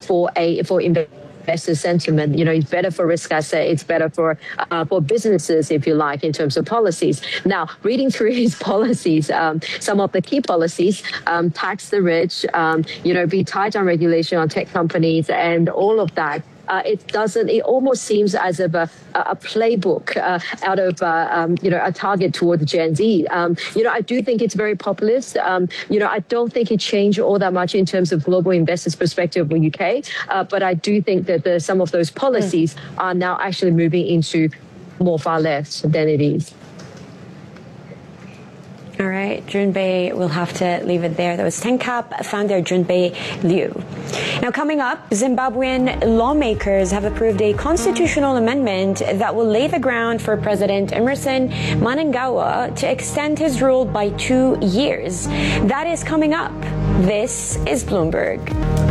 for investor sentiment. It's better for risk asset. It's better for businesses, if you like, in terms of policies. Now, reading through his policies, some of the key policies, tax the rich, be tight on regulation on tech companies and all of that. It almost seems as if a playbook out of, a target towards Gen Z. I do think it's very populist. I don't think it changed all that much in terms of global investors' perspective of the UK. But I do think that some of those policies are now actually moving into more far left than it is. All right, Junpei, we'll have to leave it there. That was TenCap founder Junpei Liu. Now, coming up, Zimbabwean lawmakers have approved a constitutional amendment that will lay the ground for President Emmerson Mnangagwa to extend his rule by 2 years. That is coming up. This is Bloomberg.